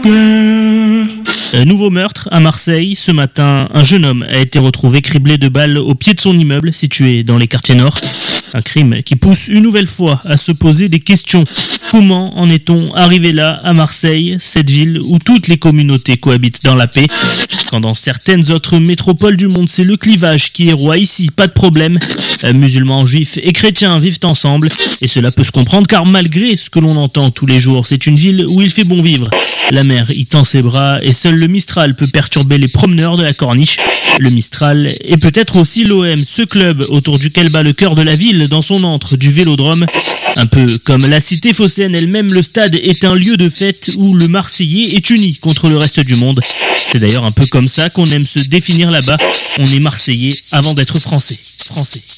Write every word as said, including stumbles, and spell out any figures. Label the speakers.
Speaker 1: Euh, nouveau meurtre à Marseille. Ce matin, un jeune homme a été retrouvé criblé de balles au pied de son immeuble situé dans les quartiers nord. Un crime qui pousse une nouvelle fois à se poser des questions. Comment en est-on arrivé là, à Marseille, cette ville où toutes les communautés cohabitent dans la paix? Quand dans certaines autres métropoles du monde, c'est le clivage qui est roi, ici, pas de problème. Euh, musulmans, juifs et chrétiens vivent ensemble. Et cela peut se comprendre car malgré ce que l'on entend tous les jours, c'est une ville où il fait bon vivre. La mer y tend ses bras et seul le Mistral peut perturber les promeneurs de la corniche. Le Mistral est peut-être aussi l'O M, ce club autour duquel bat le cœur de la ville dans son antre du Vélodrome. Un peu comme la cité phocéenne elle-même, le stade est un lieu de fête où le Marseillais est uni contre le reste du monde. C'est d'ailleurs un peu comme ça qu'on aime se définir là-bas. On est Marseillais avant d'être Français. Français.